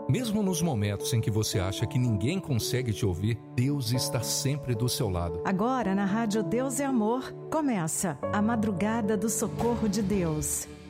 Mesmo nos momentos em que você acha que ninguém consegue te ouvir, Deus está sempre do seu lado. Agora na Rádio Deus é Amor, começa a Madrugada do Socorro de Deus.